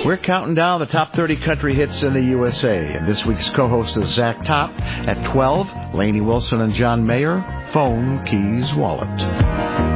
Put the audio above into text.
We're counting down the top 30 country hits in the USA. And this week's co-host is Zach Top. At 12, Lainey Wilson and John Mayer, Phone, Keys, Wallet.